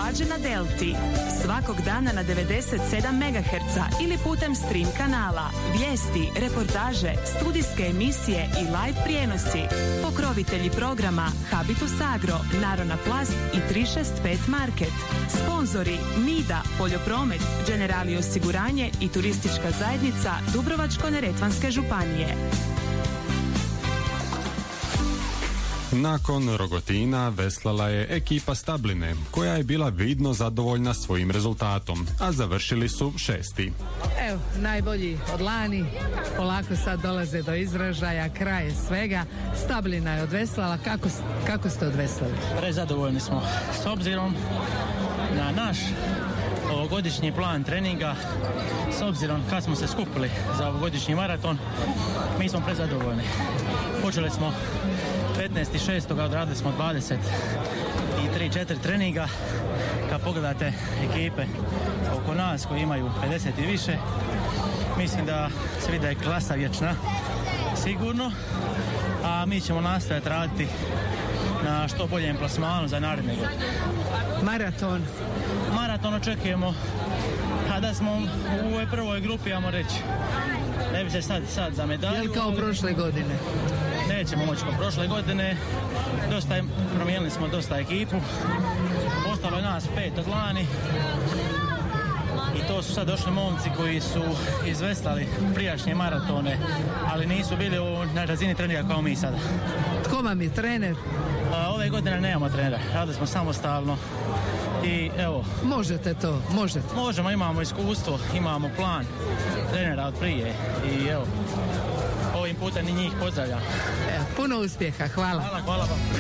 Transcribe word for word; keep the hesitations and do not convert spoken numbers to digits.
Mlađe na Delti. Svakog dana na devedeset sedam megaherca ili putem stream kanala. Vijesti, reportaže, studijske emisije i live prijenosi. Pokrovitelji programa Habitus Agro, Narona Plast i tri šest pet Market. Sponzori Nida, Poljopromet, Generali osiguranje i Turistička zajednica Dubrovačko-neretvanske županije. Nakon Rogotina veslala je ekipa Stabline, koja je bila vidno zadovoljna svojim rezultatom, a završili su šesti. Evo, najbolji od lani, polako sad dolaze do izražaja, kraj svega. Stablina je odveslala, kako, kako ste odveslali? Prezadovoljni smo, s obzirom na naš ovogodišnji plan treninga, s obzirom kad smo se skupili za ovogodišnji maraton, mi smo prezadovoljni. Počeli smo petnaesti šestog odradili smo dvadeset tri četiri treninga. Kad pogledate ekipe oko nas koji imaju pedeset i više, mislim da se vidi da je klasa vječna, sigurno, a mi ćemo nastaviti raditi na što boljem plasmanu za naredne godine. Maraton. Maraton očekujemo, a da smo u ovoj prvoj grupi, ajmo reći, ne bi se sad, sad za medalju. Jel kao prošle godine? Nećemo moći kao prošle godine, dosta je, promijenili smo dosta ekipu, ostalo je nas pet od lani i to su sad došli momci koji su izveslali prijašnje maratone, ali nisu bili u, na razini treninga kao mi sada. Tko vam je trener? A, ove godine nemamo trenera, radili smo samostalno i evo. Možete to, možete. Možemo, imamo iskustvo, imamo plan trenera od prije i evo, ovim putem i njih pozdravljam. Evo, puno uspjeha, hvala. Hvala, hvala vam.